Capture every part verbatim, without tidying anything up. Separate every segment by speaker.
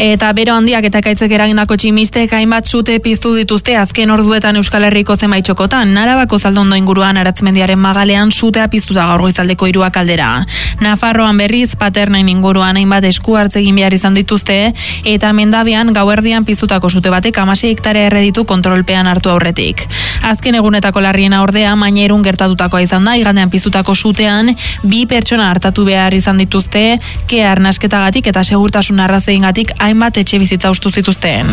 Speaker 1: Eta bero handiak eta ekaitzek eragindako tximistek hainbat sute piztu dituzte azken orduetan Euskal Herriko zenbait txokotan. Arabako Zaldondo inguruan Aratzmendiaren magalean sutea piztuta gaur goizaldeko hiruak aldera. Nafarroan berriz Paternain inguruan hainbat esku hartze egin behar izan dituzte eta Mendabean gauerdian piztutako sute batek hamasei hektarea erreditu kontrolpean hartu aurretik. Azken egunetako larriena ordea Mainerun gertatutakoa izan da, igandean piztutako sutean bi pertsona hartatu behar izan dituzte, ke arnasketagatik eta segurtasun arrazoiengatik hainbat etxe bizitza hustu zituzten.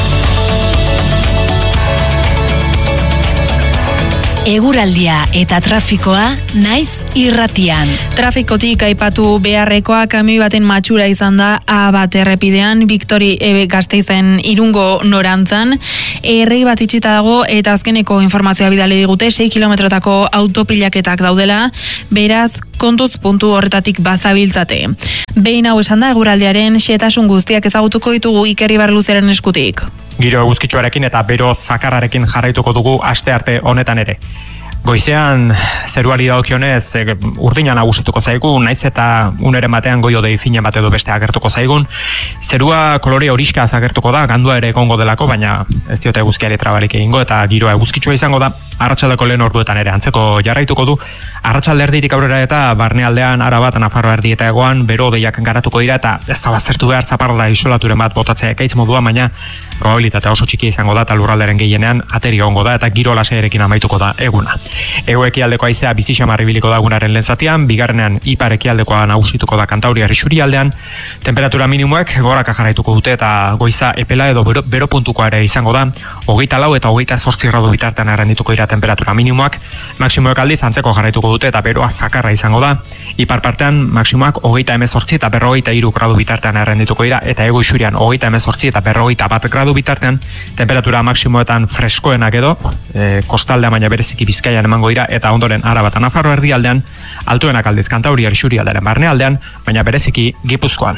Speaker 2: Eguraldia eta trafikoa naiz irratian.
Speaker 1: Trafikotik aipatu beharrekoa kamioi baten matxura izan da A bat errepidean, Victori e, Gasteizen Irungo norantzan. Errei bat itxita dago eta azkeneko informazioa bidali digute sei kilometrotako autopilaketak daudela, beraz kontuz puntu horretatik bazabiltzate. Behin hau esan da eguraldiaren xehetasun guztiak ezagutuko ditugu Iker Ibarluzeren eskutik.
Speaker 3: Giro eguzkitsuarekin eta bero zakarrarekin jarraituko dugu aste arte honetan ere. Goizean zeruari dagokionez e, urdina nagusituko zaigu, naiz eta uneren batean goio dei fina bat edo beste agertuko zaigun. Zerua kolore horiskaz agertuko da, gandua ere egongo delako, baina ez diote eguzkiari trabarik egingo eta giroa eguzkitsua izango da. Arratsaldeko lehen orduetan ere antzeko jarraituko du. Arratsalde erdirik aurrera eta barnealdean Araba eta Nafarroa erdi eta egoan bero deiak garatuko dira eta ez da baztertu behar zaparrada isolaturen bat botatzea ekaitz modua, baina probabilitatea oso txiki izango da eta lurralderen gehienean ateri egongo da eta giro lasaiarekin amaituko da eguna. Hego ekialdeko haizea bizi xamar ibiliko da egunaren lehen zatian, bigarrenean ipar ekialdekoa nagusituko da Kantauriar isurialdean, temperatura minimoek goraka jarraituko dute eta goiza epela edo bero, bero puntukoa ere izango da, hogeita lau eta hogeita zortzi gradu bitartean arrendituko dira temperatura minimoak, maksimoek aldiz antzeko jarraituko dute eta beroa zakarra izango da, ipar partean maksimoak hogeita hemezortzi eta berrogeita hiru gradu bitartean arrendituko dira eta hego isurian hogeita hemezortzi eta berrogeita bat gradu bitartean, temperatura maksimoetan freskoenak edo, e, kostaldea baina bereziki Bizkaian emango dira eta ondoren Araba eta Nafarroa erdialdean, altuenak aldiz Kantauriar isurialdearen barnealdean, baina bereziki Gipuzkoan.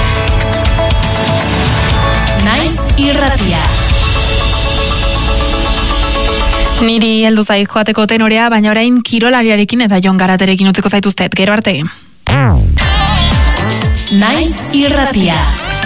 Speaker 2: Naiz irratia.
Speaker 1: Niri heldu zait joateko tenorea, baina orain kirolariarekin eta Jon Garaterekin utziko zaituztet. Gero arte.
Speaker 2: Naiz irratia.